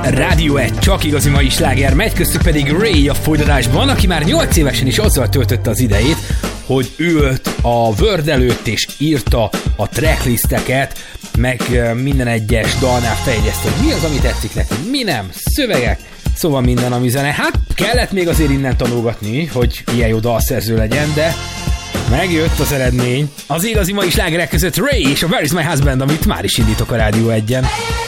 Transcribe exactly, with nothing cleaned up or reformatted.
Rádió egy, csak igazi mai sláger, megy köztük pedig Ray a folytatásban, aki már nyolc évesen is azzal töltötte az idejét, hogy ült a Word előtt és írta a tracklisteket, meg minden egyes dalnál feljegyezte, hogy mi az, ami tetszik neki, mi nem, szövegek, szóval minden, ami zene. Hát kellett még azért innen tanulgatni, hogy ilyen jó dalszerző legyen, de megjött az eredmény. Az igazi mai slágerek között Ray és a Where is my husband, amit már is indítok a Rádió egyen.